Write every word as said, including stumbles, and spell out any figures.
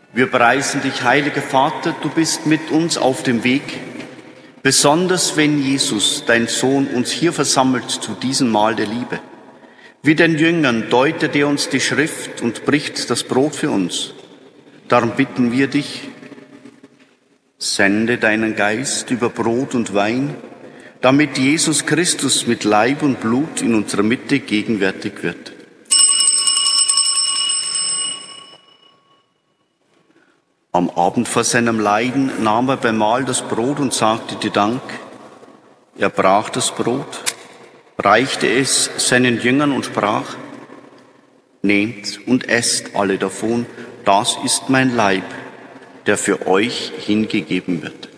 Wir preisen dich, heiliger Vater, du bist mit uns auf dem Weg, besonders wenn Jesus, dein Sohn, uns hier versammelt zu diesem Mahl der Liebe. Wie den Jüngern deutet er uns die Schrift und bricht das Brot für uns. Darum bitten wir dich, sende deinen Geist über Brot und Wein, damit Jesus Christus mit Leib und Blut in unserer Mitte gegenwärtig wird. Am Abend vor seinem Leiden nahm er beim Mahl das Brot und sagte dir Dank. Er brach das Brot, reichte es seinen Jüngern und sprach, nehmt und esst alle davon, das ist mein Leib, der für euch hingegeben wird.